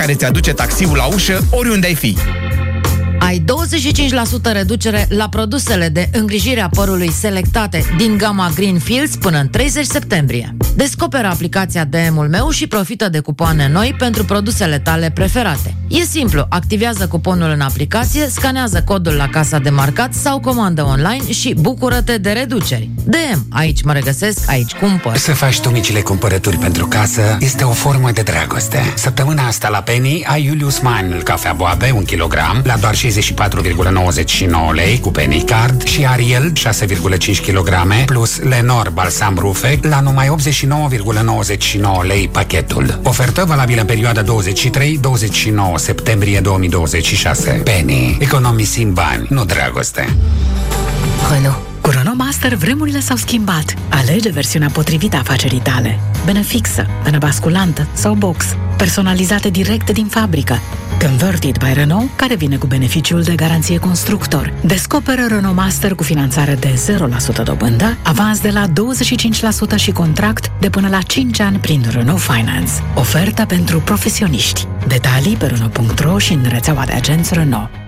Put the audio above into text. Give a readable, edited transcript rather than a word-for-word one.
care ți aduce taxiul la ușă oriunde ai fi. Ai 25% reducere la produsele de îngrijire a părului selectate din gama Greenfields până în 30 septembrie. Descoperă aplicația DM-ul meu și profită de cupoane noi pentru produsele tale preferate. E simplu, activează cuponul în aplicație, scanează codul la casa de marcat sau comandă online și bucură-te de reduceri. DM, aici mă regăsesc, aici cumpăr. Să faci tu micile cumpărături pentru casă este o formă de dragoste. Săptămâna asta la Penny ai Julius Mann cafea boabe 1 kg la doar 64,99 lei cu Penny Card și Ariel 6,5 kg plus Lenor balsam rufe la numai 89,99 lei pachetul. Ofertă valabilă în perioada 23-29 septembrie 2026. Penny. Economisim bani, nu dragoste. Renault. Cu Renault Master vremurile s-au schimbat. Alege versiunea potrivită afacerii tale. Benă fixă, benă basculantă sau box. Personalizate direct din fabrică. Converted by Renault, care vine cu beneficiul de garanție constructor. Descoperă Renault Master cu finanțare de 0% dobândă, avans de la 25% și contract de până la 5 ani prin Renault Finance. Ofertă pentru profesioniști. Detalii pe Renault.ro și în rețeaua de agenți Renault.